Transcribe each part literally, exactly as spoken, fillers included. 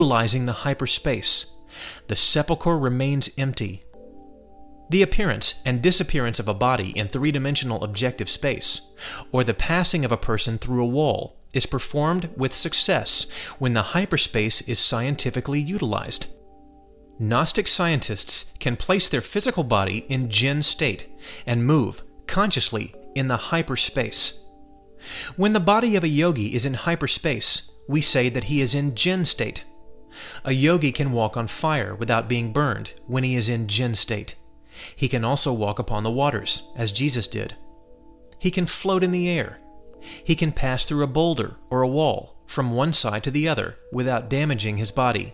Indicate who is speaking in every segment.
Speaker 1: utilizing the hyperspace. The sepulchre remains empty. The appearance and disappearance of a body in three-dimensional objective space, or the passing of a person through a wall, is performed with success when the hyperspace is scientifically utilized. Gnostic scientists can place their physical body in Jinn state and move consciously in the hyperspace. When the body of a yogi is in hyperspace, we say that he is in Jinn state. A yogi can walk on fire without being burned when he is in Jinn state. He can also walk upon the waters, as Jesus did. He can float in the air. He can pass through a boulder or a wall from one side to the other without damaging his body.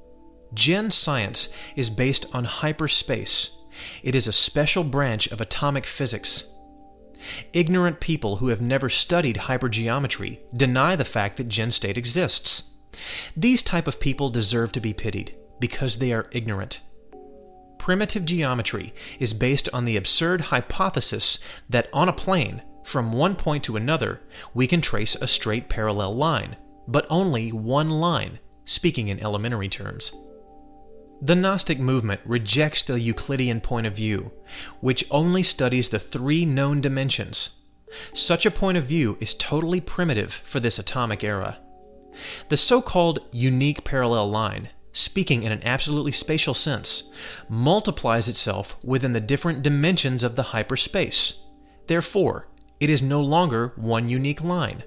Speaker 1: Jinn science is based on hyperspace. It is a special branch of atomic physics. Ignorant people who have never studied hypergeometry deny the fact that Jinn state exists. These type of people deserve to be pitied because they are ignorant. Primitive geometry is based on the absurd hypothesis that on a plane, from one point to another, we can trace a straight parallel line, but only one line, speaking in elementary terms. The Gnostic movement rejects the Euclidean point of view, which only studies the three known dimensions. Such a point of view is totally primitive for this atomic era. The so-called unique parallel line, speaking in an absolutely spatial sense, multiplies itself within the different dimensions of the hyperspace. Therefore, it is no longer one unique line.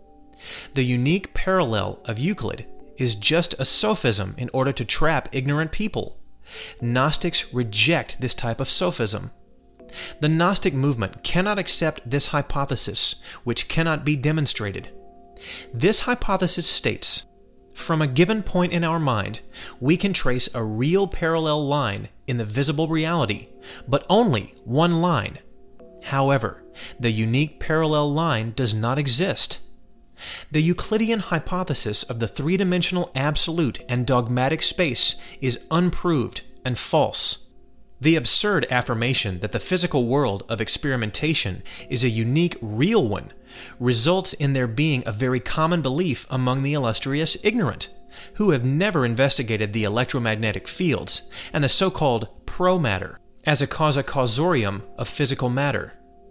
Speaker 1: The unique parallel of Euclid is just a sophism in order to trap ignorant people. Gnostics reject this type of sophism. The Gnostic movement cannot accept this hypothesis, which cannot be demonstrated. This hypothesis states, from a given point in our mind, we can trace a real parallel line in the visible reality, but only one line. However, the unique parallel line does not exist. The Euclidean hypothesis of the three-dimensional absolute and dogmatic space is unproved and false. The absurd affirmation that the physical world of experimentation is a unique real one results in there being a very common belief among the illustrious ignorant, who have never investigated the electromagnetic fields and the so-called pro-matter as a causa causorium of physical matter.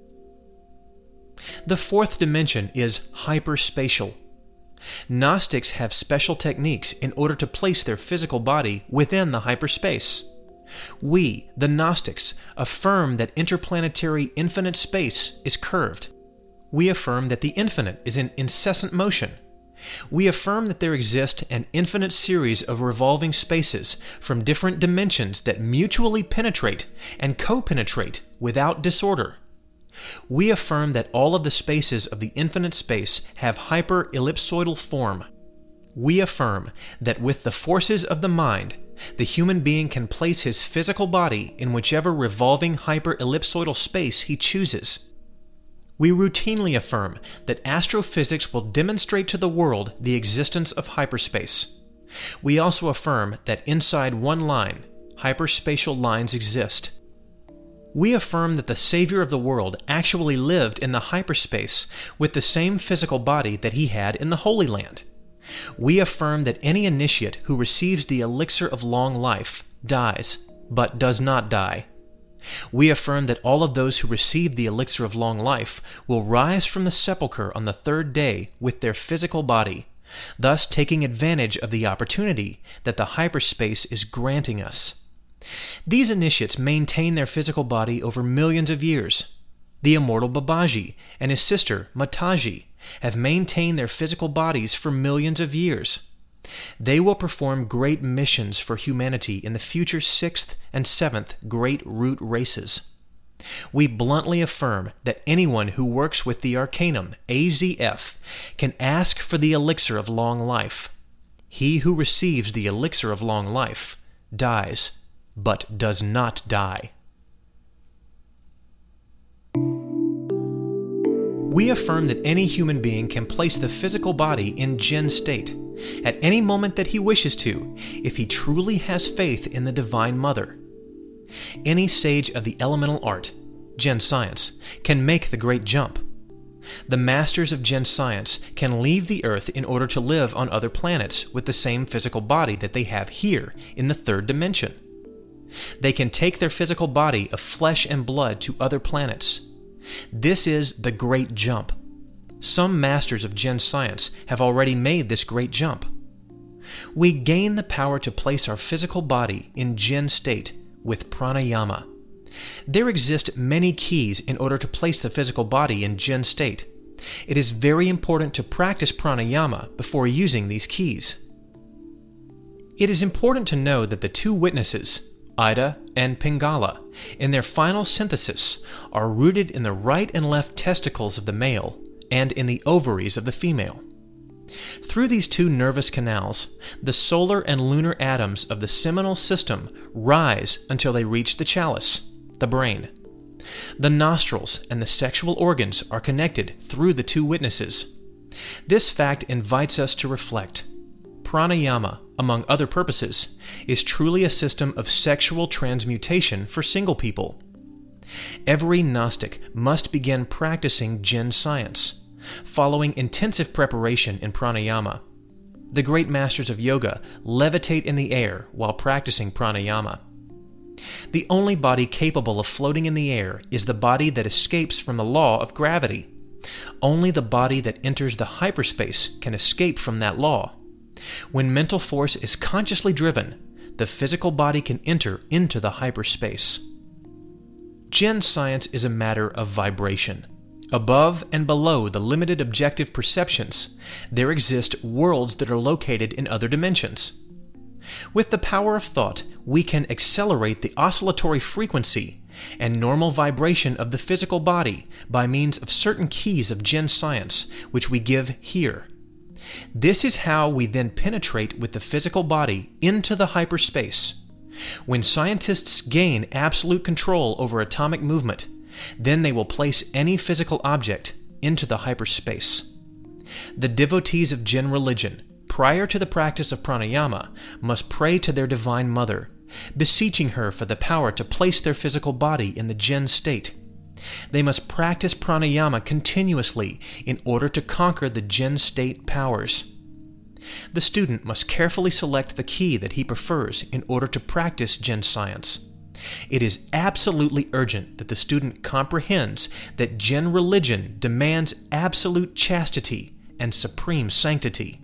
Speaker 1: The fourth dimension is hyperspatial. Gnostics have special techniques in order to place their physical body within the hyperspace. We, the Gnostics, affirm that interplanetary infinite space is curved. We affirm that the infinite is in incessant motion. We affirm that there exists an infinite series of revolving spaces from different dimensions that mutually penetrate and co-penetrate without disorder. We affirm that all of the spaces of the infinite space have hyper-ellipsoidal form. We affirm that with the forces of the mind, the human being can place his physical body in whichever revolving hyper-ellipsoidal space he chooses. We routinely affirm that astrophysics will demonstrate to the world the existence of hyperspace. We also affirm that inside one line, hyperspatial lines exist. We affirm that the Savior of the world actually lived in the hyperspace with the same physical body that he had in the Holy Land. We affirm that any initiate who receives the elixir of long life dies, but does not die. We affirm that all of those who receive the elixir of long life will rise from the sepulchre on the third day with their physical body, thus taking advantage of the opportunity that the hyperspace is granting us. These initiates maintain their physical body over millions of years. The immortal Babaji and his sister Mataji have maintained their physical bodies for millions of years. They will perform great missions for humanity in the future sixth and seventh great root races. We bluntly affirm that anyone who works with the Arcanum A Z F can ask for the elixir of long life. He who receives the elixir of long life dies, but does not die. We affirm that any human being can place the physical body in Jinn state at any moment that he wishes to, if he truly has faith in the Divine Mother. Any sage of the elemental art, Jinn science, can make the great jump. The masters of Jin science can leave the Earth in order to live on other planets with the same physical body that they have here in the third dimension. They can take their physical body of flesh and blood to other planets. This is the Great Jump. Some masters of Jin science have already made this great jump. We gain the power to place our physical body in Jin state with pranayama. There exist many keys in order to place the physical body in Jin state. It is very important to practice pranayama before using these keys. It is important to know that the two witnesses, Ida and Pingala, in their final synthesis, are rooted in the right and left testicles of the male and in the ovaries of the female. Through these two nervous canals, the solar and lunar atoms of the seminal system rise until they reach the chalice, the brain. The nostrils and the sexual organs are connected through the two witnesses. This fact invites us to reflect. Pranayama, among other purposes, is truly a system of sexual transmutation for single people. Every Gnostic must begin practicing Jin science, following intensive preparation in pranayama. The great masters of yoga levitate in the air while practicing pranayama. The only body capable of floating in the air is the body that escapes from the law of gravity. Only the body that enters the hyperspace can escape from that law. When mental force is consciously driven, the physical body can enter into the hyperspace. Jin science is a matter of vibration. Above and below the limited objective perceptions, there exist worlds that are located in other dimensions. With the power of thought, we can accelerate the oscillatory frequency and normal vibration of the physical body by means of certain keys of Jin science, which we give here. This is how we then penetrate with the physical body into the hyperspace. When scientists gain absolute control over atomic movement, then they will place any physical object into the hyperspace. The devotees of Jin religion, prior to the practice of pranayama, must pray to their Divine Mother, beseeching her for the power to place their physical body in the Jin state. They must practice pranayama continuously in order to conquer the Jin state powers. The student must carefully select the key that he prefers in order to practice Jin science. It is absolutely urgent that the student comprehends that Jin religion demands absolute chastity and supreme sanctity.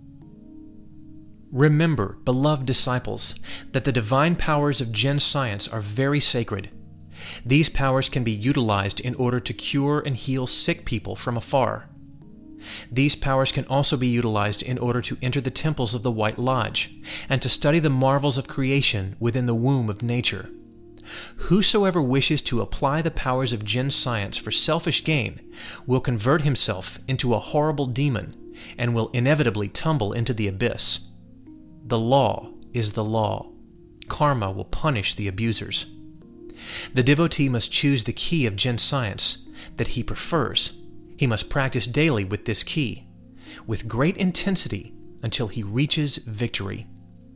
Speaker 1: Remember, beloved disciples, that the divine powers of Jin science are very sacred. These powers can be utilized in order to cure and heal sick people from afar. These powers can also be utilized in order to enter the temples of the White Lodge and to study the marvels of creation within the womb of nature. Whosoever wishes to apply the powers of Jin science for selfish gain will convert himself into a horrible demon and will inevitably tumble into the abyss. The law is the law. Karma will punish the abusers. The devotee must choose the key of Jin science that he prefers. He must practice daily with this key, with great intensity, until he reaches victory.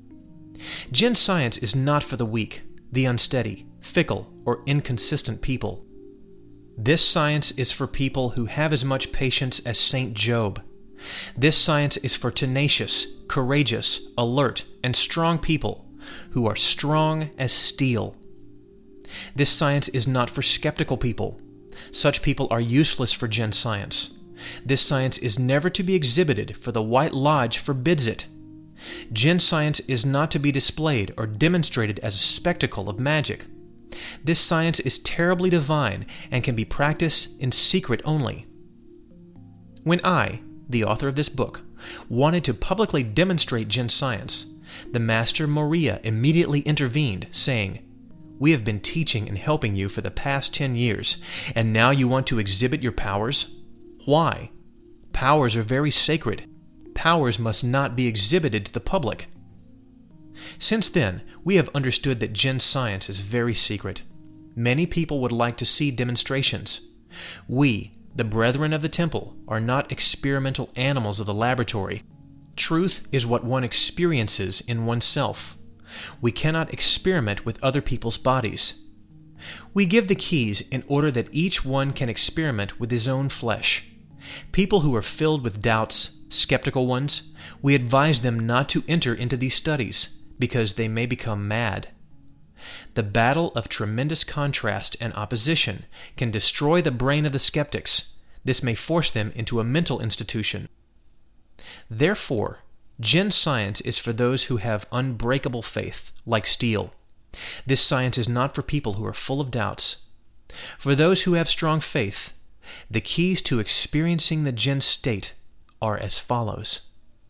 Speaker 1: Jin science is not for the weak, the unsteady, fickle, or inconsistent people. This science is for people who have as much patience as Saint Job. This science is for tenacious, courageous, alert, and strong people who are strong as steel. This science is not for skeptical people. Such people are useless for Jin science. This science is never to be exhibited, for the White Lodge forbids it. Jin science is not to be displayed or demonstrated as a spectacle of magic. This science is terribly divine and can be practiced in secret only. When I, the author of this book, wanted to publicly demonstrate Jin science, the Master Moria immediately intervened, saying, "We have been teaching and helping you for the past ten years, and now you want to exhibit your powers? Why? Powers are very sacred. Powers must not be exhibited to the public." Since then, we have understood that Jin science is very secret. Many people would like to see demonstrations. We, the brethren of the temple, are not experimental animals of the laboratory. Truth is what one experiences in oneself. We cannot experiment with other people's bodies. We give the keys in order that each one can experiment with his own flesh. People who are filled with doubts, skeptical ones, we advise them not to enter into these studies, because they may become mad. The battle of tremendous contrast and opposition can destroy the brain of the skeptics. This may force them into a mental institution. Therefore, Jinn science is for those who have unbreakable faith, like steel. This science is not for people who are full of doubts. For those who have strong faith, the keys to experiencing the Jinn state are as follows.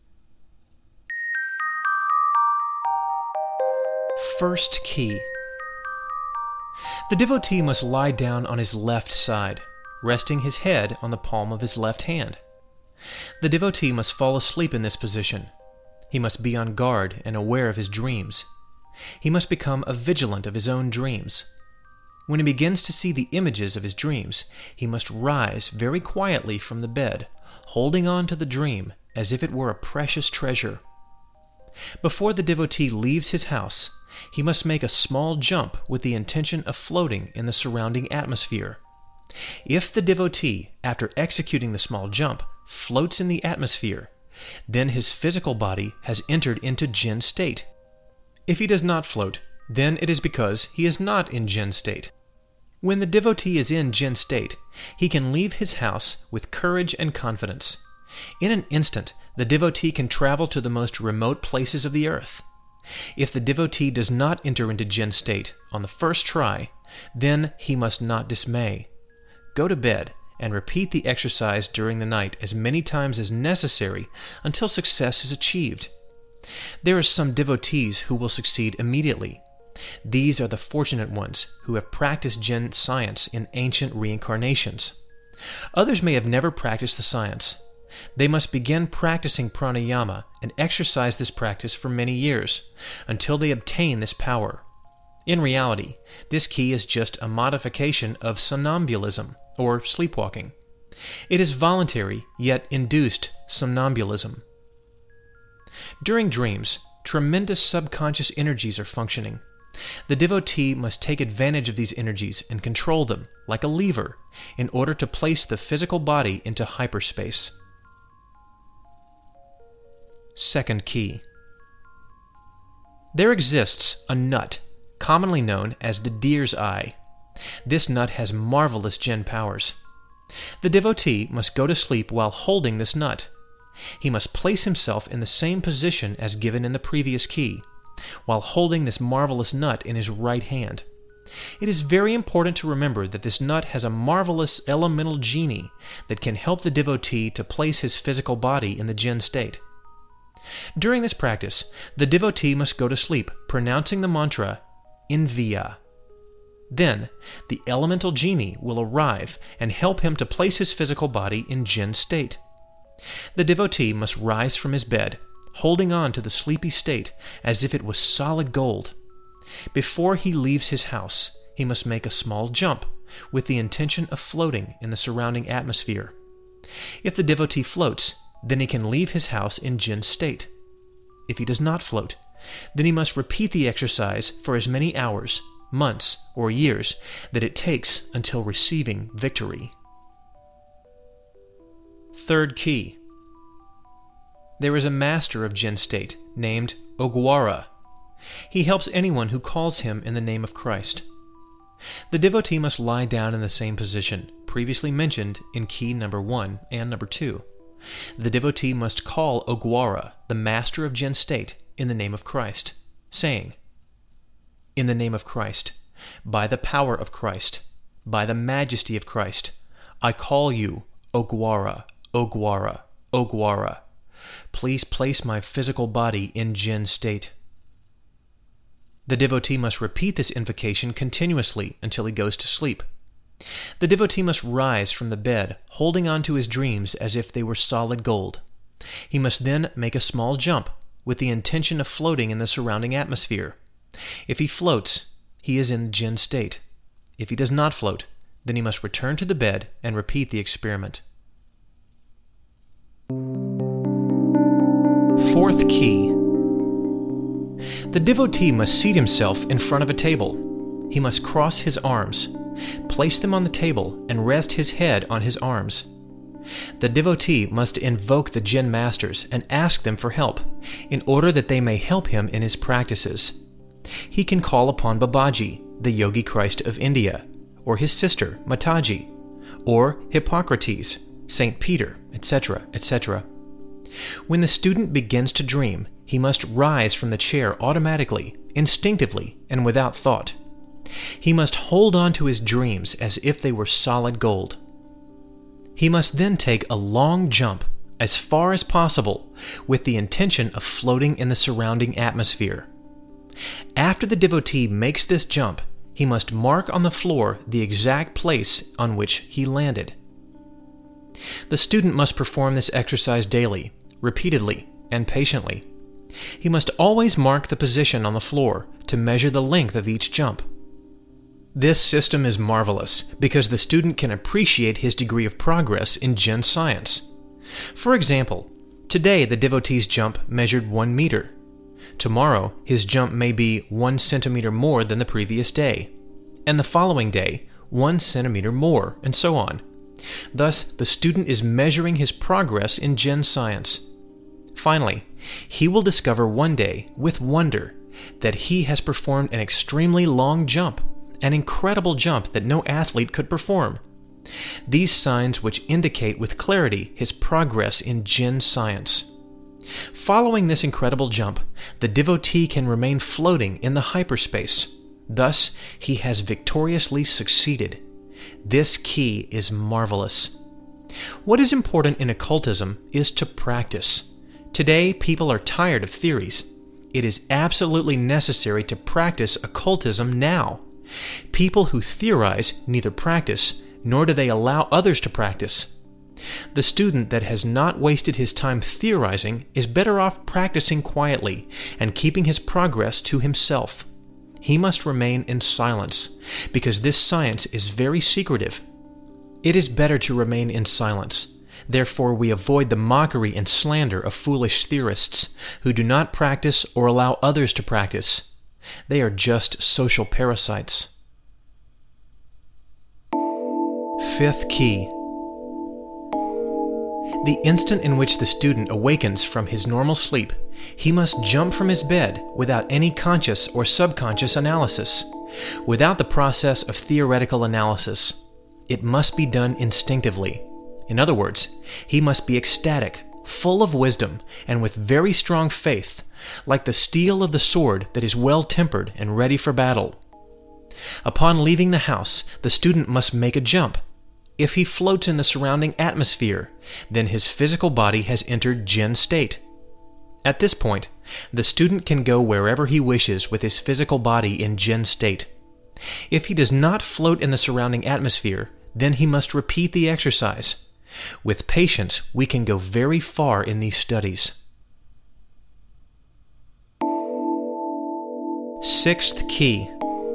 Speaker 1: First key. The devotee must lie down on his left side, resting his head on the palm of his left hand. The devotee must fall asleep in this position. He must be on guard and aware of his dreams. He must become a vigilant of his own dreams. When he begins to see the images of his dreams, he must rise very quietly from the bed, holding on to the dream as if it were a precious treasure. Before the devotee leaves his house, he must make a small jump with the intention of floating in the surrounding atmosphere. If the devotee, after executing the small jump, floats in the atmosphere, then his physical body has entered into Jinn state. If he does not float, then it is because he is not in Jinn state. When the devotee is in Jinn state, he can leave his house with courage and confidence. In an instant, the devotee can travel to the most remote places of the earth. If the devotee does not enter into Jinn state on the first try, then he must not dismay. Go to bed and repeat the exercise during the night as many times as necessary until success is achieved. There are some devotees who will succeed immediately. These are the fortunate ones who have practiced Jinn science in ancient reincarnations. Others may have never practiced the science. They must begin practicing pranayama and exercise this practice for many years, until they obtain this power. In reality, this key is just a modification of somnambulism, or sleepwalking. It is voluntary, yet induced somnambulism. During dreams, tremendous subconscious energies are functioning. The devotee must take advantage of these energies and control them, like a lever, in order to place the physical body into hyperspace. Second key. There exists a nut, commonly known as the deer's eye. This nut has marvelous Jinn powers. The devotee must go to sleep while holding this nut. He must place himself in the same position as given in the previous key, while holding this marvelous nut in his right hand. It is very important to remember that this nut has a marvelous elemental genie that can help the devotee to place his physical body in the Jinn state. During this practice, the devotee must go to sleep, pronouncing the mantra, Inviya. Then, the elemental genie will arrive and help him to place his physical body in Jinn state. The devotee must rise from his bed, holding on to the sleepy state as if it was solid gold. Before he leaves his house, he must make a small jump, with the intention of floating in the surrounding atmosphere. If the devotee floats, then he can leave his house in Jinn state. If he does not float, then he must repeat the exercise for as many hours, months, or years that it takes until receiving victory. Third key. There is a master of Jinn state named Ogwara. He helps anyone who calls him in the name of Christ. The devotee must lie down in the same position previously mentioned in key number one and number two. The devotee must call Ogwara, the master of Jinn state, in the name of Christ, saying, In the name of Christ, by the power of Christ, by the majesty of Christ, I call you, Ogwara, Ogwara, Ogwara. Please place my physical body in Jinn state. The devotee must repeat this invocation continuously until he goes to sleep. The devotee must rise from the bed, holding on to his dreams as if they were solid gold. He must then make a small jump, with the intention of floating in the surrounding atmosphere. If he floats, he is in Jinn state. If he does not float, then he must return to the bed and repeat the experiment. Fourth key. The devotee must seat himself in front of a table. He must cross his arms, place them on the table, and rest his head on his arms. The devotee must invoke the Jinn masters and ask them for help, in order that they may help him in his practices. He can call upon Babaji, the Yogi Christ of India, or his sister, Mataji, or Hippocrates, Saint Peter, et cetera, et cetera. When the student begins to dream, he must rise from the chair automatically, instinctively, and without thought. He must hold on to his dreams as if they were solid gold. He must then take a long jump, as far as possible, with the intention of floating in the surrounding atmosphere. After the devotee makes this jump, he must mark on the floor the exact place on which he landed. The student must perform this exercise daily, repeatedly, and patiently. He must always mark the position on the floor to measure the length of each jump. This system is marvelous because the student can appreciate his degree of progress in Jinn science. For example, today the devotee's jump measured one meter. Tomorrow his jump may be one centimeter more than the previous day, and the following day one centimeter more, and so on. Thus, the student is measuring his progress in Jinn science. Finally, he will discover one day, with wonder, that he has performed an extremely long jump, an incredible jump that no athlete could perform. These signs which indicate with clarity his progress in Jinn science. Following this incredible jump, the devotee can remain floating in the hyperspace. Thus, he has victoriously succeeded. This key is marvelous. What is important in occultism is to practice. Today, people are tired of theories. It is absolutely necessary to practice occultism now. People who theorize neither practice, nor do they allow others to practice. The student that has not wasted his time theorizing is better off practicing quietly and keeping his progress to himself. He must remain in silence, because this science is very secretive. It is better to remain in silence. Therefore, we avoid the mockery and slander of foolish theorists who do not practice or allow others to practice. They are just social parasites. Fifth key. The instant in which the student awakens from his normal sleep, he must jump from his bed without any conscious or subconscious analysis, without the process of theoretical analysis. It must be done instinctively. In other words, he must be ecstatic, full of wisdom, and with very strong faith, like the steel of the sword that is well tempered and ready for battle. Upon leaving the house, the student must make a jump. If he floats in the surrounding atmosphere, then his physical body has entered Jinn state. At this point, the student can go wherever he wishes with his physical body in Jinn state. If he does not float in the surrounding atmosphere, then he must repeat the exercise. With patience, we can go very far in these studies. Sixth key.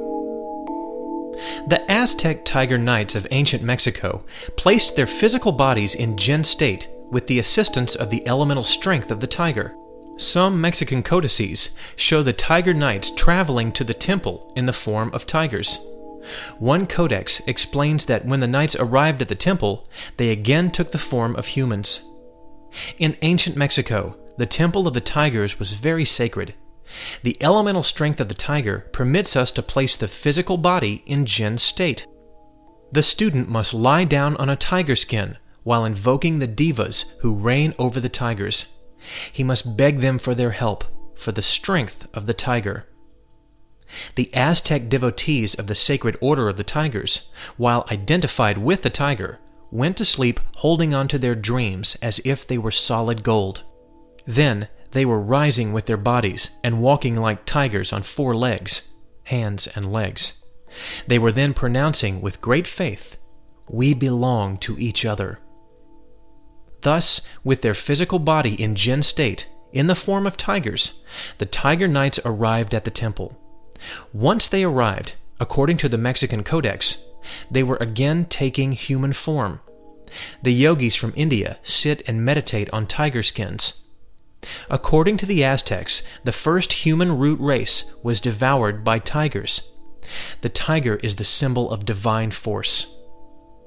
Speaker 1: The Aztec Tiger Knights of ancient Mexico placed their physical bodies in Jinn state with the assistance of the elemental strength of the tiger. Some Mexican codices show the Tiger Knights traveling to the temple in the form of tigers. One codex explains that when the knights arrived at the temple, they again took the form of humans. In ancient Mexico, the temple of the tigers was very sacred. The elemental strength of the tiger permits us to place the physical body in Jinn state. The student must lie down on a tiger skin while invoking the devas who reign over the tigers. He must beg them for their help, for the strength of the tiger. The Aztec devotees of the Sacred Order of the Tigers, while identified with the tiger, went to sleep holding on to their dreams as if they were solid gold. Then they were rising with their bodies and walking like tigers on four legs, hands and legs. They were then pronouncing with great faith, "We belong to each other." Thus, with their physical body in Jinn state, in the form of tigers, the Tiger Knights arrived at the temple. Once they arrived, according to the Mexican Codex, they were again taking human form. The yogis from India sit and meditate on tiger skins. According to the Aztecs, the first human root race was devoured by tigers. The tiger is the symbol of divine force.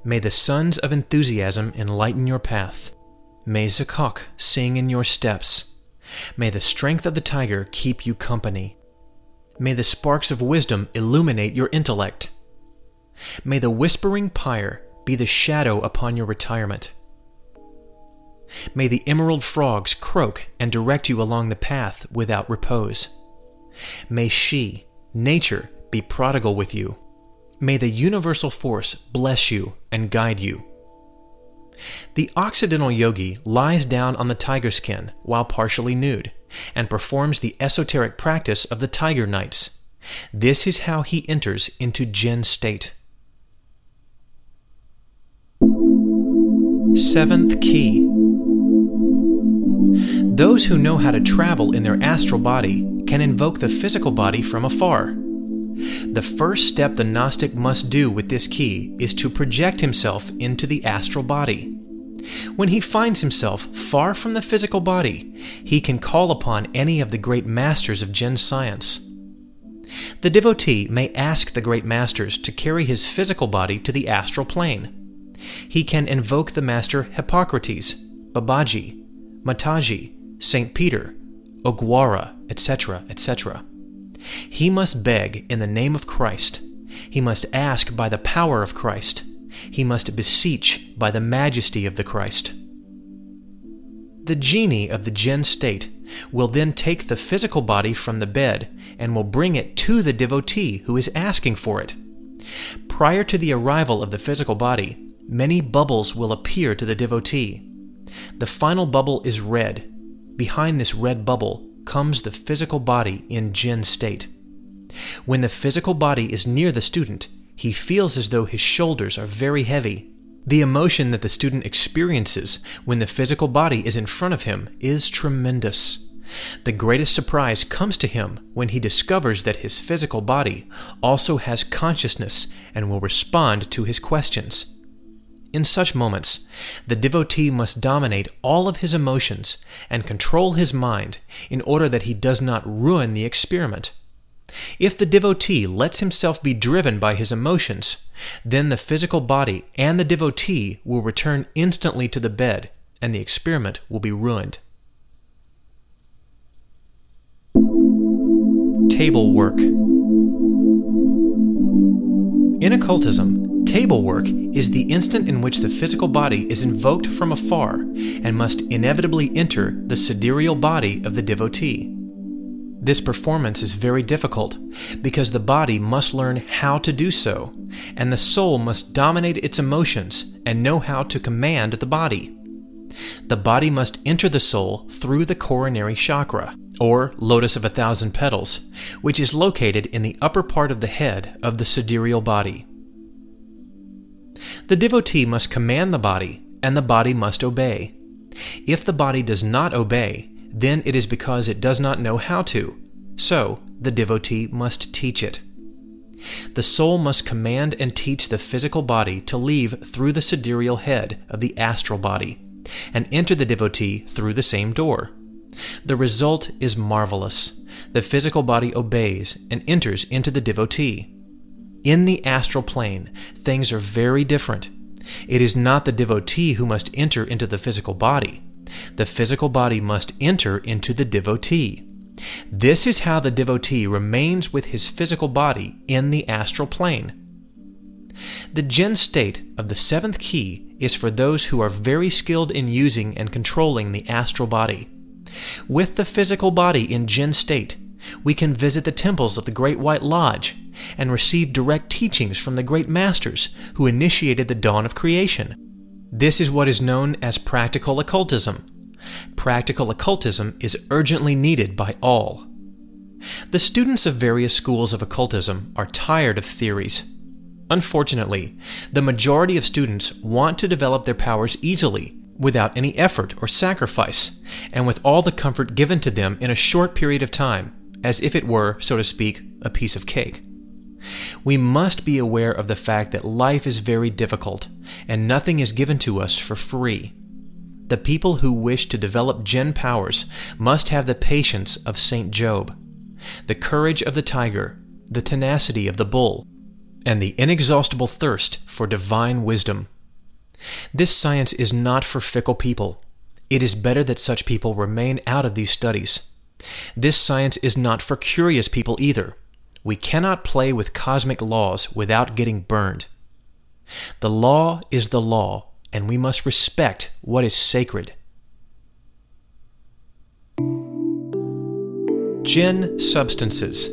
Speaker 1: may the sons of enthusiasm enlighten your path. May Zakok sing in your steps. May the strength of the tiger keep you company. May the sparks of wisdom illuminate your intellect. May the whispering pyre be the shadow upon your retirement. May the emerald frogs croak and direct you along the path without repose. May she, nature, be prodigal with you. May the universal force bless you and guide you. The Occidental yogi lies down on the tiger skin while partially nude and performs the esoteric practice of the tiger nights. This is how he enters into Jinn state. Seventh key. Those who know how to travel in their astral body can invoke the physical body from afar. The first step the Gnostic must do with this key is to project himself into the astral body. When he finds himself far from the physical body, he can call upon any of the great masters of Jinn science. The devotee may ask the great masters to carry his physical body to the astral plane. He can invoke the master Hippocrates, Babaji, Mataji, Saint Peter, Ogwara, et cetera, et cetera. He must beg in the name of Christ. He must ask by the power of Christ. He must beseech by the majesty of the Christ. The genie of the Jinn state will then take the physical body from the bed and will bring it to the devotee who is asking for it. Prior to the arrival of the physical body, many bubbles will appear to the devotee. The final bubble is red. Behind this red bubble comes the physical body in Jinn state. When the physical body is near the student, he feels as though his shoulders are very heavy. The emotion that the student experiences when the physical body is in front of him is tremendous. The greatest surprise comes to him when he discovers that his physical body also has consciousness and will respond to his questions. In such moments, the devotee must dominate all of his emotions and control his mind in order that he does not ruin the experiment. If the devotee lets himself be driven by his emotions, then the physical body and the devotee will return instantly to the bed and the experiment will be ruined. Table work. In occultism, table work is the instant in which the physical body is invoked from afar and must inevitably enter the sidereal body of the devotee. This performance is very difficult because the body must learn how to do so, and the soul must dominate its emotions and know how to command the body. The body must enter the soul through the coronary chakra, or lotus of a thousand petals, which is located in the upper part of the head of the sidereal body. The devotee must command the body, and the body must obey. If the body does not obey, then it is because it does not know how to, so the devotee must teach it. The soul must command and teach the physical body to leave through the sidereal head of the astral body, and enter the devotee through the same door. The result is marvelous. The physical body obeys and enters into the devotee. In the astral plane, things are very different. It is not the devotee who must enter into the physical body. The physical body must enter into the devotee. This is how the devotee remains with his physical body in the astral plane. The Jinn state of the seventh key is for those who are very skilled in using and controlling the astral body. With the physical body in Jinn state, we can visit the temples of the Great White Lodge and receive direct teachings from the great masters who initiated the dawn of creation. This is what is known as practical occultism. Practical occultism is urgently needed by all. The students of various schools of occultism are tired of theories. Unfortunately, the majority of students want to develop their powers easily, without any effort or sacrifice, and with all the comfort given to them in a short period of time, as if it were, so to speak, a piece of cake. We must be aware of the fact that life is very difficult, and nothing is given to us for free. The people who wish to develop Jinn powers must have the patience of Saint Job, the courage of the tiger, the tenacity of the bull, and the inexhaustible thirst for divine wisdom. This science is not for fickle people. It is better that such people remain out of these studies. This science is not for curious people either. We cannot play with cosmic laws without getting burned. The law is the law, and we must respect what is sacred. Jinn substances.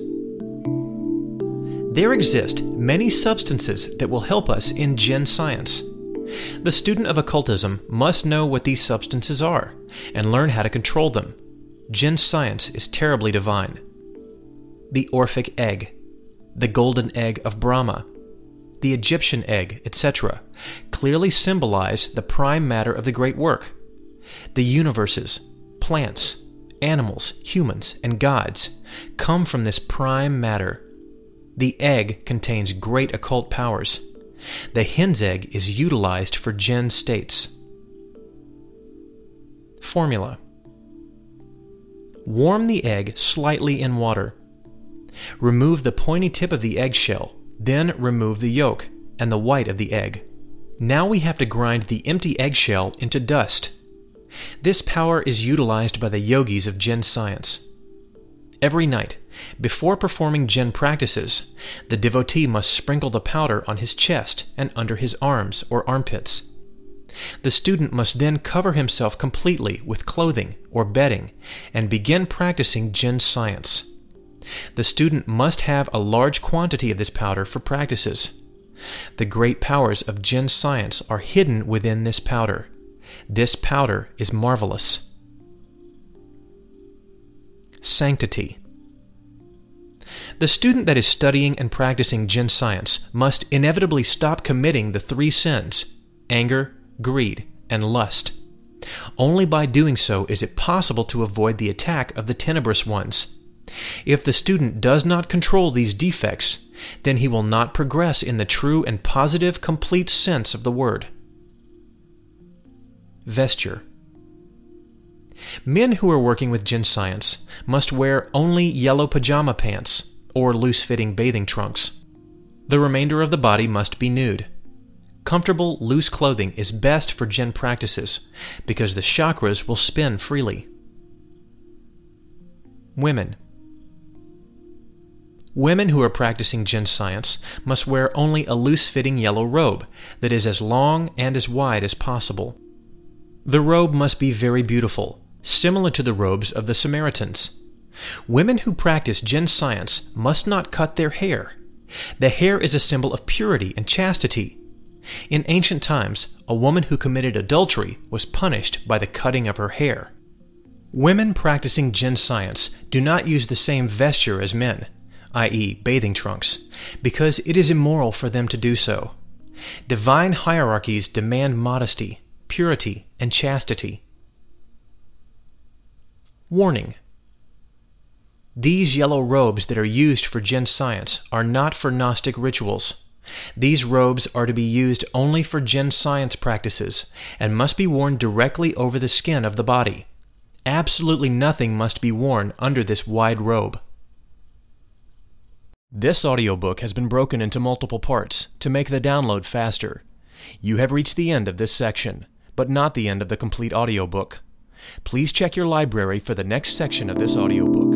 Speaker 1: There exist many substances that will help us in Jinn science. The student of occultism must know what these substances are and learn how to control them. Jinn science is terribly divine. The Orphic egg, the golden egg of Brahma, the Egyptian egg, et cetera, clearly symbolize the prime matter of the great work. The universes, plants, animals, humans, and gods come from this prime matter. The egg contains great occult powers. The hen's egg is utilized for Jinn states. Formula. Warm the egg slightly in water. Remove the pointy tip of the eggshell, then remove the yolk and the white of the egg. Now we have to grind the empty eggshell into dust. This power is utilized by the yogis of Jinn science. Every night, before performing Jinn practices, the devotee must sprinkle the powder on his chest and under his arms or armpits. The student must then cover himself completely with clothing or bedding and begin practicing Jinn science. The student must have a large quantity of this powder for practices. The great powers of Jinn science are hidden within this powder. This powder is marvelous. Sanctity. The student that is studying and practicing Jinn science must inevitably stop committing the three sins: anger, greed, and lust. Only by doing so is it possible to avoid the attack of the tenebrous ones. If the student does not control these defects, then he will not progress in the true and positive, complete sense of the word. Vesture. Men who are working with Jinn science must wear only yellow pajama pants or loose-fitting bathing trunks. The remainder of the body must be nude. Comfortable, loose clothing is best for Jinn practices because the chakras will spin freely. Women. Women who are practicing Jinn science must wear only a loose-fitting yellow robe that is as long and as wide as possible. The robe must be very beautiful, similar to the robes of the Samaritans. Women who practice Jinn science must not cut their hair. The hair is a symbol of purity and chastity. In ancient times, a woman who committed adultery was punished by the cutting of her hair. Women practicing Jinn science do not use the same vesture as men, that is bathing trunks, because it is immoral for them to do so. Divine hierarchies demand modesty, purity, and chastity. Warning. These yellow robes that are used for Jinn science are not for Gnostic rituals. These robes are to be used only for Jinn science practices and must be worn directly over the skin of the body. Absolutely nothing must be worn under this wide robe. This audiobook has been broken into multiple parts to make the download faster. You have reached the end of this section, but not the end of the complete audiobook. Please check your library for the next section of this audiobook.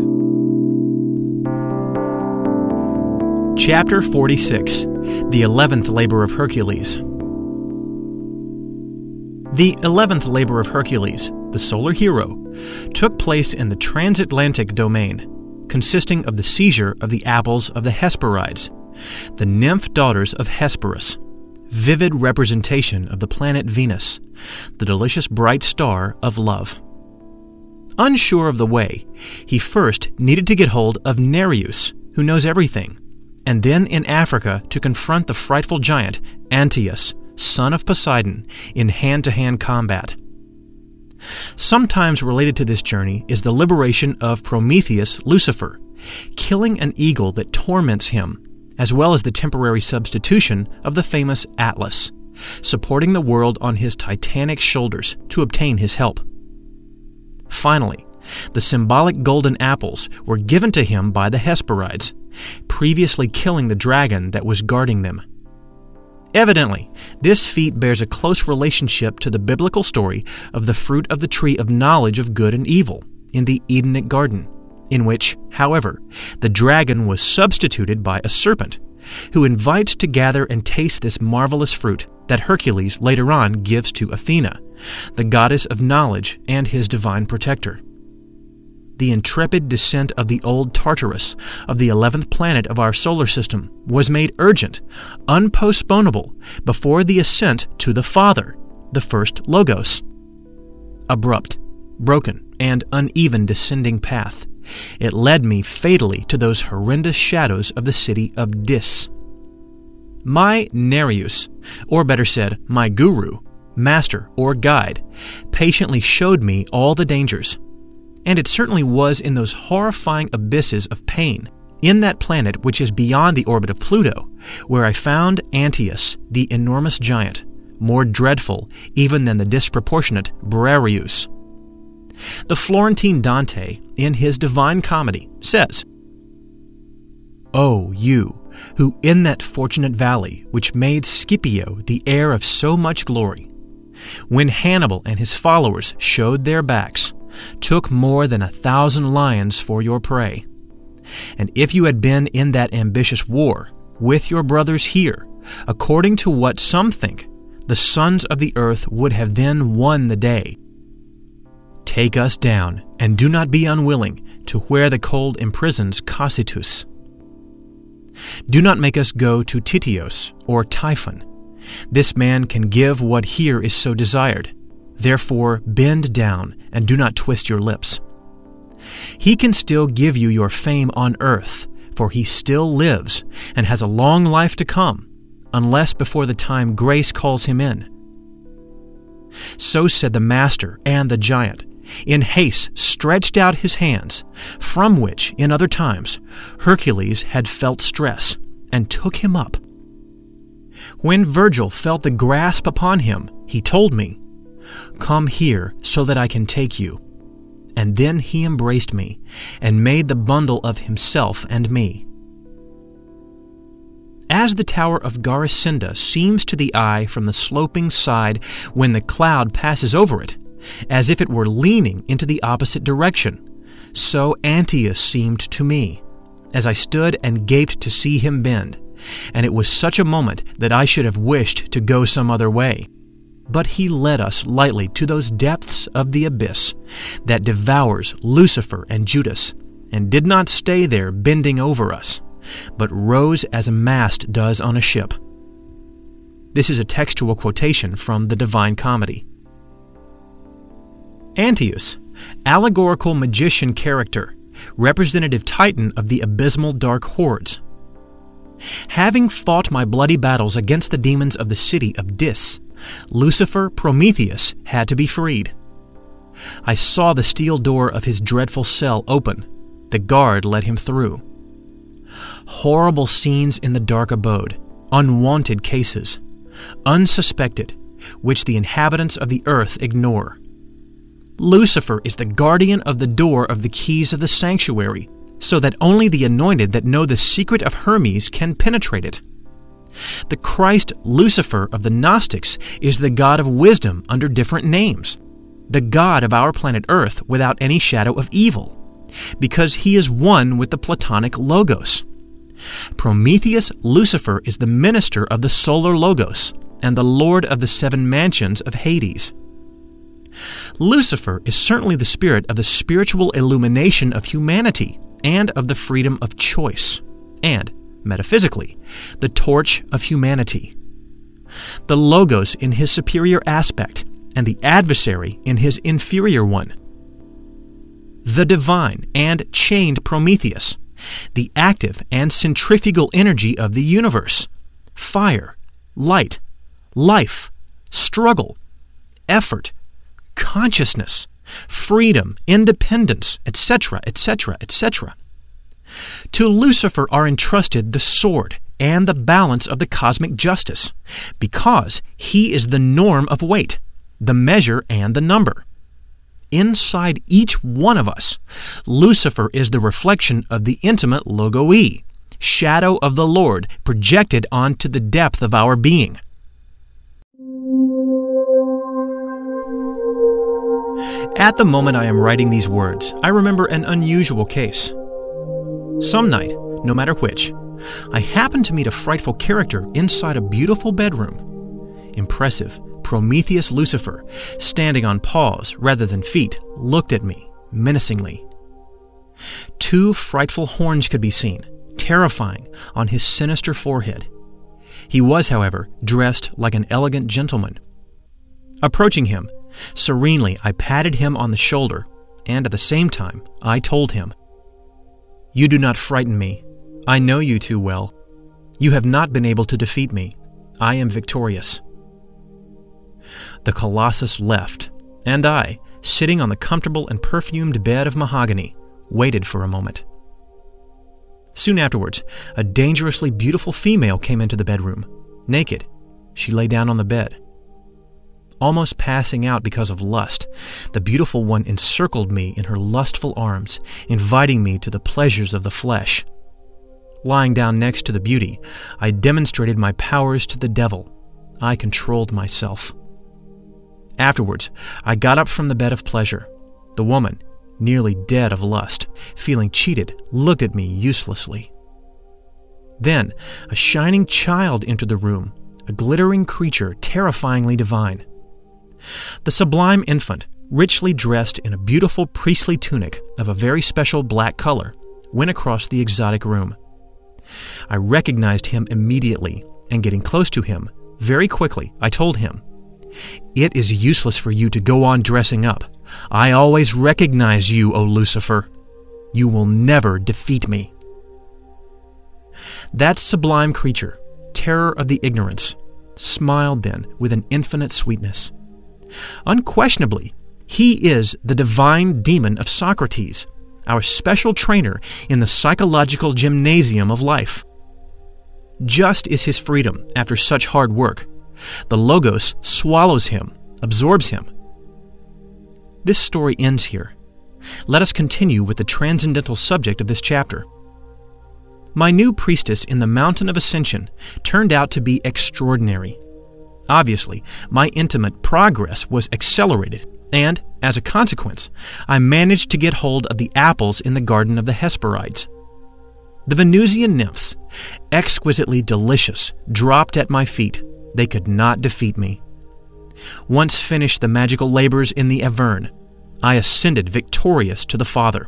Speaker 1: Chapter forty-six. The Eleventh Labor of Hercules. The eleventh labor of Hercules, the solar hero, took place in the transatlantic domain, consisting of the seizure of the apples of the Hesperides, the nymph daughters of Hesperus, vivid representation of the planet Venus, the delicious bright star of love. Unsure of the way, he first needed to get hold of Nereus, who knows everything, and then in Africa to confront the frightful giant Antaeus, son of Poseidon, in hand-to-hand combat. Sometimes related to this journey is the liberation of Prometheus Lucifer, killing an eagle that torments him, as well as the temporary substitution of the famous Atlas, supporting the world on his titanic shoulders to obtain his help. Finally, the symbolic golden apples were given to him by the Hesperides, previously killing the dragon that was guarding them.
Speaker 2: Evidently, this feat bears a close relationship to the biblical story of the fruit of the tree of knowledge of good and evil in the Edenic garden, in which, however, the dragon was substituted by a serpent, who invites to gather and taste this marvelous fruit that Hercules later on gives to Athena, the goddess of knowledge and his divine protector. The intrepid descent of the old Tartarus of the eleventh planet of our solar system was made urgent, unpostponable, before the ascent to the Father, the first Logos. Abrupt, broken, and uneven descending path, it led me fatally to those horrendous shadows of the city of Dis. My Nereus, or better said, my guru, master, or guide, patiently showed me all the dangers. And it certainly was in those horrifying abysses of pain, in that planet which is beyond the orbit of Pluto, where I found Antaeus, the enormous giant, more dreadful even than the disproportionate Briareus. The Florentine Dante, in his Divine Comedy, says, "O you, who in that fortunate valley which made Scipio the heir of so much glory, when Hannibal and his followers showed their backs, took more than a thousand lions for your prey. And if you had been in that ambitious war with your brothers here, according to what some think, the sons of the earth would have then won the day. Take us down, and do not be unwilling, to where the cold imprisons Cocytus. Do not make us go to Tityos or Typhon. This man can give what here is so desired. Therefore bend down, and do not twist your lips. He can still give you your fame on earth, for he still lives, and has a long life to come, unless before the time grace calls him in." So said the master and the giant, in haste stretched out his hands, from which, in other times, Hercules had felt stress, and took him up. When Virgil felt the grasp upon him, he told me, "Come here, so that I can take you." And then he embraced me, and made the bundle of himself and me. As the tower of Garacinda seems to the eye from the sloping side when the cloud passes over it, as if it were leaning into the opposite direction, so Antaeus seemed to me, as I stood and gaped to see him bend, and it was such a moment that I should have wished to go some other way. But he led us lightly to those depths of the abyss that devours Lucifer and Judas, and did not stay there bending over us, but rose as a mast does on a ship. This is a textual quotation from the Divine Comedy. Antaeus, allegorical magician character, representative titan of the abysmal dark hordes. Having fought my bloody battles against the demons of the city of Dis, Lucifer Prometheus had to be freed. I saw the steel door of his dreadful cell open. The guard let him through. Horrible scenes in the dark abode, unwanted cases, unsuspected, which the inhabitants of the earth ignore. Lucifer is the guardian of the door of the keys of the sanctuary, so that only the anointed that know the secret of Hermes can penetrate it. The Christ Lucifer of the Gnostics is the God of wisdom under different names, the God of our planet Earth without any shadow of evil, because he is one with the Platonic Logos. Prometheus Lucifer is the minister of the solar Logos and the lord of the seven mansions of Hades. Lucifer is certainly the spirit of the spiritual illumination of humanity and of the freedom of choice, and, metaphysically, the torch of humanity. The Logos in his superior aspect, and the adversary in his inferior one. The divine and chained Prometheus, the active and centrifugal energy of the universe, fire, light, life, struggle, effort, consciousness, freedom, independence, et cetera, et cetera, et cetera. To Lucifer are entrusted the sword and the balance of the cosmic justice, because he is the norm of weight, the measure and the number. Inside each one of us, Lucifer is the reflection of the intimate Logoi, shadow of the Lord projected onto the depth of our being. At the moment I am writing these words, I remember an unusual case. Some night, no matter which, I happened to meet a frightful character inside a beautiful bedroom. Impressive, Prometheus Lucifer, standing on paws rather than feet, looked at me menacingly. Two frightful horns could be seen, terrifying, on his sinister forehead. He was, however, dressed like an elegant gentleman. Approaching him, serenely I patted him on the shoulder, and at the same time I told him, "You do not frighten me. I know you too well. You have not been able to defeat me. I am victorious." The Colossus left, and I, sitting on the comfortable and perfumed bed of mahogany, waited for a moment. Soon afterwards, a dangerously beautiful female came into the bedroom. Naked, she lay down on the bed. Almost passing out because of lust, the beautiful one encircled me in her lustful arms, inviting me to the pleasures of the flesh. Lying down next to the beauty, I demonstrated my powers to the devil. I controlled myself. Afterwards, I got up from the bed of pleasure. The woman, nearly dead of lust, feeling cheated, looked at me uselessly. Then, a shining child entered the room, a glittering creature terrifyingly divine. The sublime infant, richly dressed in a beautiful priestly tunic of a very special black color, went across the exotic room. I recognized him immediately, and getting close to him, very quickly, I told him, "It is useless for you to go on dressing up. I always recognize you, O Lucifer. You will never defeat me." That sublime creature, terror of the ignorance, smiled then with an infinite sweetness. Unquestionably, he is the divine demon of Socrates, our special trainer in the psychological gymnasium of life. Just is his freedom after such hard work. The Logos swallows him, absorbs him. This story ends here. Let us continue with the transcendental subject of this chapter. My new priestess in the Mountain of Ascension turned out to be extraordinary. Obviously, my intimate progress was accelerated, and, as a consequence, I managed to get hold of the apples in the Garden of the Hesperides. The Venusian nymphs, exquisitely delicious, dropped at my feet. They could not defeat me. Once finished the magical labors in the Avern, I ascended victorious to the Father.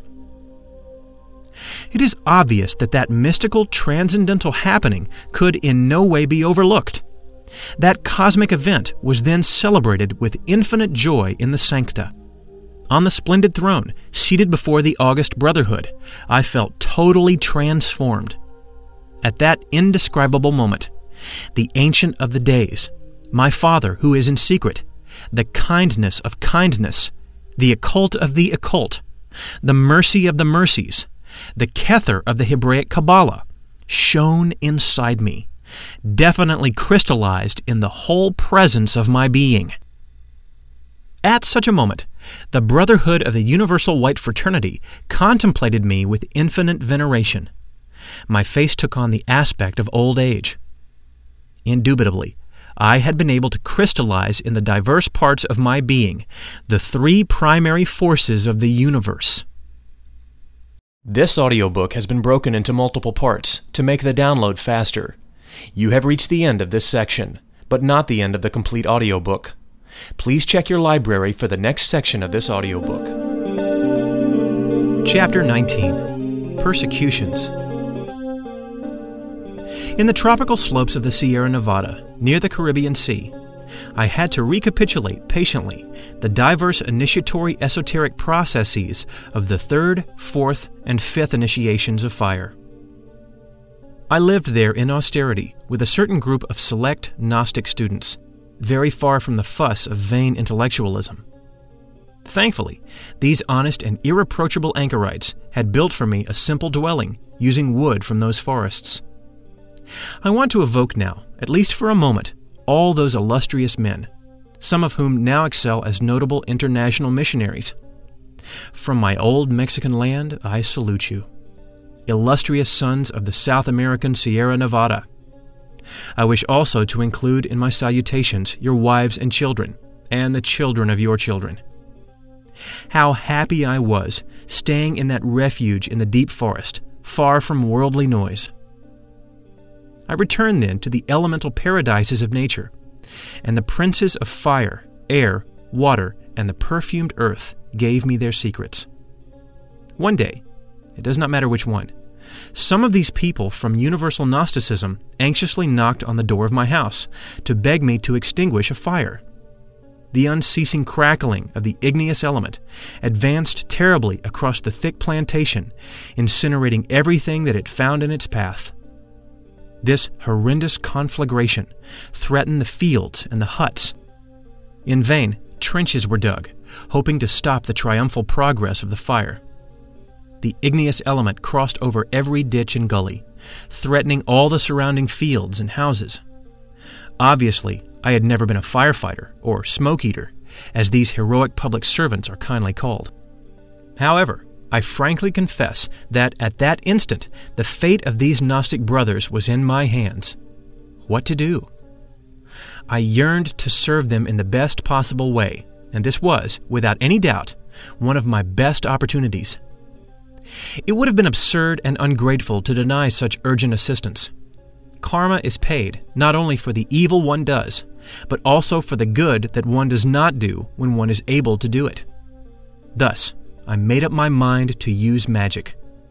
Speaker 2: It is obvious that that mystical transcendental happening could in no way be overlooked. That cosmic event was then celebrated with infinite joy in the Sancta. On the splendid throne, seated before the august brotherhood, I felt totally transformed. At that indescribable moment, the Ancient of the Days, my Father who is in secret, the kindness of kindness, the occult of the occult, the mercy of the mercies, the Kether of the Hebraic Kabbalah, shone inside me, definitely crystallized in the whole presence of my being. At such a moment, the Brotherhood of the Universal White Fraternity contemplated me with infinite veneration. My face took on the aspect of old age. Indubitably, I had been able to crystallize in the diverse parts of my being the three primary forces of the universe.
Speaker 1: This audiobook has been broken into multiple parts to make the download faster. You have reached the end of this section, but not the end of the complete audiobook. Please check your library for the next section of this audiobook.
Speaker 2: Chapter nineteen. Persecutions. In the tropical slopes of the Sierra Nevada, near the Caribbean Sea, I had to recapitulate patiently the diverse initiatory esoteric processes of the third, fourth, and fifth initiations of fire. I lived there in austerity with a certain group of select Gnostic students, very far from the fuss of vain intellectualism. Thankfully, these honest and irreproachable anchorites had built for me a simple dwelling using wood from those forests. I want to evoke now, at least for a moment, all those illustrious men, some of whom now excel as notable international missionaries. From my old Mexican land, I salute you. Illustrious sons of the South American Sierra Nevada. I wish also to include in my salutations your wives and children, and the children of your children. How happy I was staying in that refuge in the deep forest, far from worldly noise. I returned then to the elemental paradises of nature, and the princes of fire, air, water, and the perfumed earth gave me their secrets. One day, it does not matter which one, some of these people from universal Gnosticism anxiously knocked on the door of my house to beg me to extinguish a fire. The unceasing crackling of the igneous element advanced terribly across the thick plantation, incinerating everything that it found in its path. This horrendous conflagration threatened the fields and the huts. In vain, trenches were dug, hoping to stop the triumphal progress of the fire. The igneous element crossed over every ditch and gully, threatening all the surrounding fields and houses. Obviously, I had never been a firefighter, or smoke eater, as these heroic public servants are kindly called. However, I frankly confess that at that instant the fate of these Gnostic brothers was in my hands. What to do? I yearned to serve them in the best possible way, and this was, without any doubt, one of my best opportunities. It would have been absurd and ungrateful to deny such urgent assistance. Karma is paid not only for the evil one does, but also for the good that one does not do when one is able to do it. Thus, I made up my mind to use magic.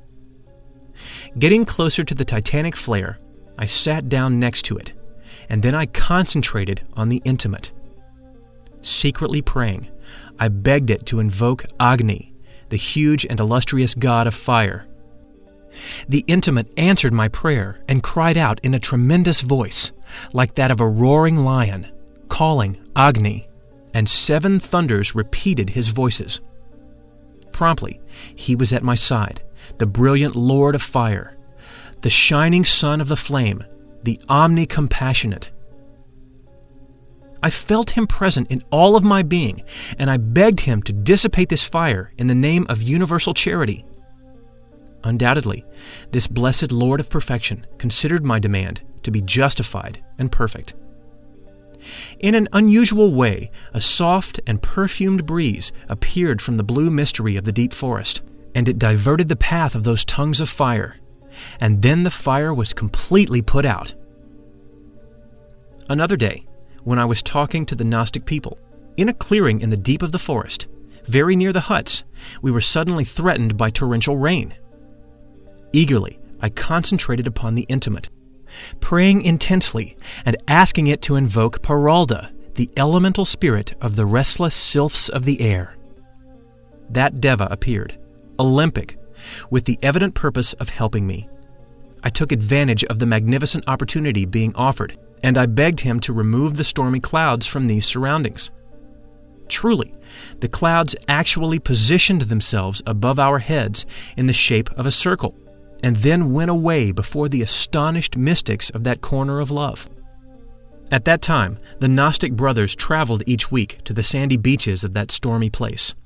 Speaker 2: Getting closer to the titanic flare, I sat down next to it, and then I concentrated on the intimate. Secretly praying, I begged it to invoke Agni, the huge and illustrious god of fire. The intimate answered my prayer and cried out in a tremendous voice, like that of a roaring lion, calling Agni, and seven thunders repeated his voices. Promptly, he was at my side, the brilliant Lord of Fire, the shining Son of the Flame, the omni-compassionate. I felt him present in all of my being, and I begged him to dissipate this fire in the name of universal charity. Undoubtedly, this blessed Lord of Perfection considered my demand to be justified and perfect. In an unusual way, a soft and perfumed breeze appeared from the blue mystery of the deep forest, and it diverted the path of those tongues of fire, and then the fire was completely put out. Another day, when I was talking to the Gnostic people, in a clearing in the deep of the forest, very near the huts, we were suddenly threatened by torrential rain. Eagerly, I concentrated upon the intimate, praying intensely and asking it to invoke Paralda, the elemental spirit of the restless sylphs of the air. That Deva appeared, Olympic, with the evident purpose of helping me. I took advantage of the magnificent opportunity being offered, and I begged him to remove the stormy clouds from these surroundings. Truly, the clouds actually positioned themselves above our heads in the shape of a circle, and then went away before the astonished mystics of that corner of love. At that time, the Gnostic brothers traveled each week to the sandy beaches of that stormy place.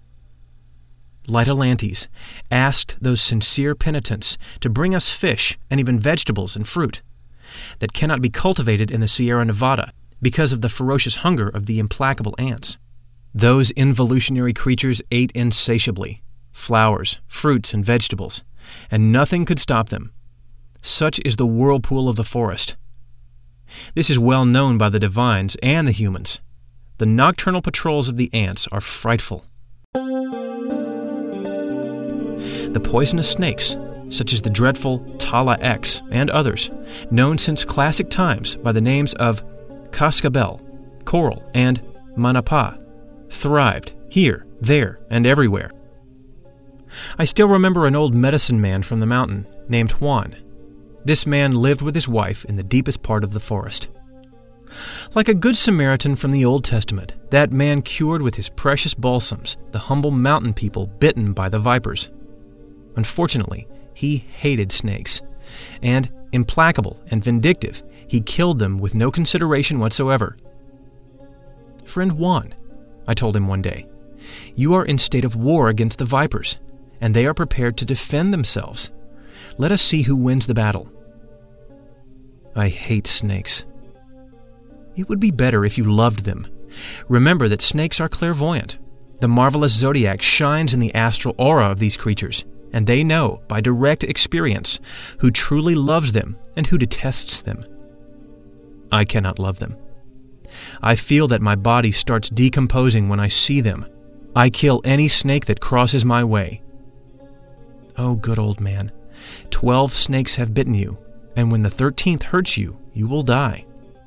Speaker 2: Lytolantes asked those sincere penitents to bring us fish and even vegetables and fruit that cannot be cultivated in the Sierra Nevada because of the ferocious hunger of the implacable ants. Those involutionary creatures ate insatiably, flowers, fruits, and vegetables, and nothing could stop them. Such is the whirlpool of the forest. This is well known by the divines and the humans. The nocturnal patrols of the ants are frightful. The poisonous snakes, such as the dreadful Tala X and others, known since classic times by the names of Cascabel, Coral, and Manapa, thrived here, there, and everywhere. I still remember an old medicine man from the mountain named Juan. This man lived with his wife in the deepest part of the forest. Like a good Samaritan from the Old Testament, that man cured with his precious balsams the humble mountain people bitten by the vipers. Unfortunately, he hated snakes, and, implacable and vindictive, he killed them with no consideration whatsoever. "Friend Juan," I told him one day, "you are in state of war against the vipers, and they are prepared to defend themselves. Let us see who wins the battle." "I hate snakes." "It would be better if you loved them. Remember that snakes are clairvoyant, The marvelous zodiac shines in the astral aura of these creatures, and they know, by direct experience, who truly loves them and who detests them. I cannot love them. I feel that my body starts decomposing when I see them. I kill any snake that crosses my way. Oh, good old man, twelve snakes have bitten you, and when the thirteenth hurts you, you will die.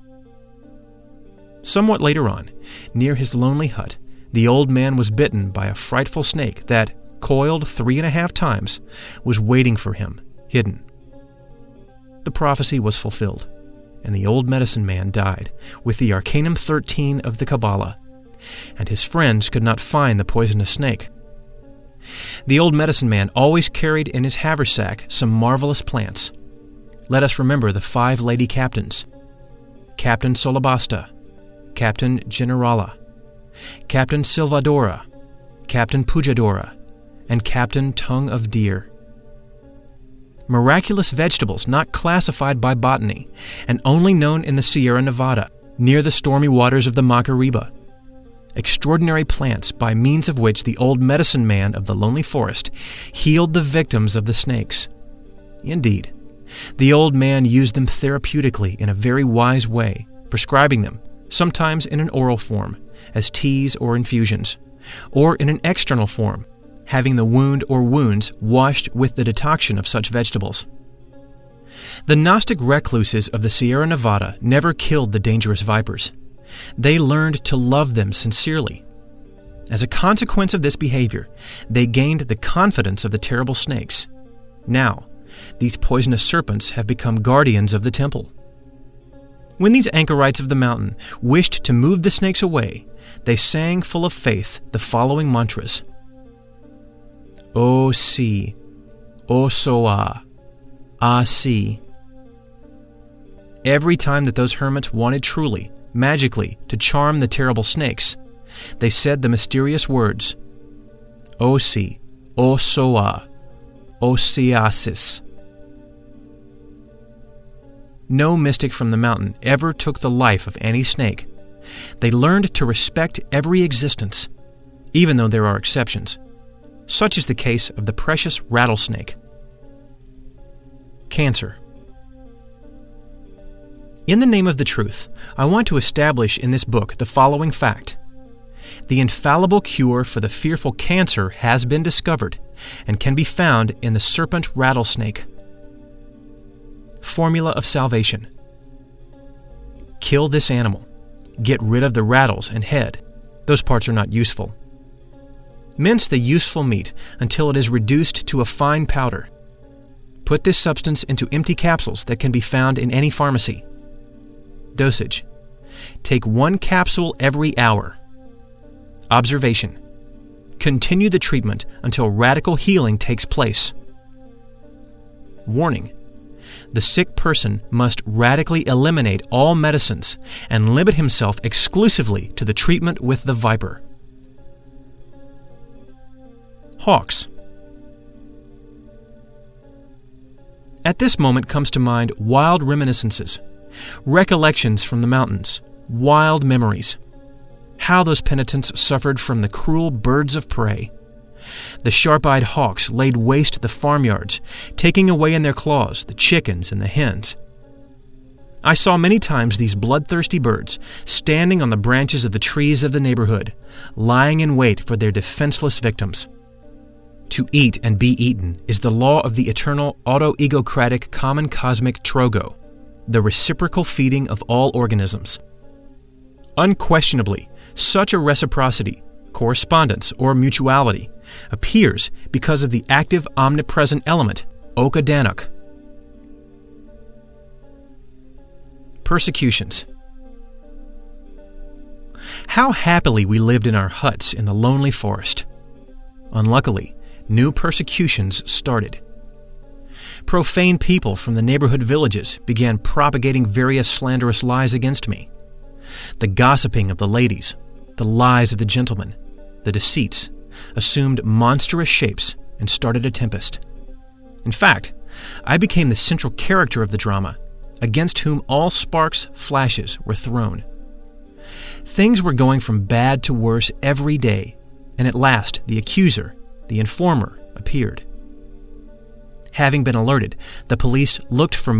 Speaker 2: Somewhat later on, near his lonely hut, the old man was bitten by a frightful snake that, coiled three and a half times, was waiting for him, hidden. The prophecy was fulfilled, and the old medicine man died with the Arcanum thirteen of the Kabbalah, and his friends could not find the poisonous snake. The old medicine man always carried in his haversack some marvelous plants. Let us remember the five lady captains: Captain Solabasta, Captain Generala, Captain Silvadora, Captain Pujadora, and Captain Tongue of Deer. Miraculous vegetables not classified by botany and only known in the Sierra Nevada, near the stormy waters of the Macariba. Extraordinary plants by means of which the old medicine man of the lonely forest healed the victims of the snakes. Indeed, the old man used them therapeutically in a very wise way, prescribing them, sometimes in an oral form, as teas or infusions, or in an external form, having the wound or wounds washed with the decoction of such vegetables. The Gnostic recluses of the Sierra Nevada never killed the dangerous vipers. They learned to love them sincerely. As a consequence of this behavior, they gained the confidence of the terrible snakes. Now, these poisonous serpents have become guardians of the temple. When these anchorites of the mountain wished to move the snakes away, they sang full of faith the following mantras: O Si, O Soa, Ah Si. Every time that those hermits wanted truly, magically, to charm the terrible snakes, they said the mysterious words, O Si, O Soa, O Siasis. No mystic from the mountain ever took the life of any snake. They learned to respect every existence, even though there are exceptions. Such is the case of the precious rattlesnake. Cancer. In the name of the truth, I want to establish in this book the following fact. The infallible cure for the fearful cancer has been discovered and can be found in the serpent rattlesnake. Formula of salvation. Kill this animal. Get rid of the rattles and head. Those parts are not useful. Mince the useful meat until it is reduced to a fine powder. Put this substance into empty capsules that can be found in any pharmacy. Dosage. Take one capsule every hour. Observation. Continue the treatment until radical healing takes place. Warning. The sick person must radically eliminate all medicines and limit himself exclusively to the treatment with the viper. Hawks. At this moment comes to mind wild reminiscences, recollections from the mountains, wild memories. How those penitents suffered from the cruel birds of prey. The sharp-eyed hawks laid waste the farmyards, taking away in their claws the chickens and the hens. I saw many times these bloodthirsty birds standing on the branches of the trees of the neighborhood, lying in wait for their defenseless victims. To eat and be eaten is the law of the eternal auto-egocratic common cosmic trogo, the reciprocal feeding of all organisms. Unquestionably, such a reciprocity, correspondence, or mutuality appears because of the active omnipresent element, Okadanuk. Persecutions. How happily we lived in our huts in the lonely forest. Unluckily, new persecutions started. Profane people from the neighborhood villages began propagating various slanderous lies against me. The gossiping of the ladies, the lies of the gentlemen, the deceits, assumed monstrous shapes and started a tempest. In fact, I became the central character of the drama, against whom all sparks, flashes were thrown. Things were going from bad to worse every day, and at last the accuser, the informer, appeared. Having been alerted, the police looked for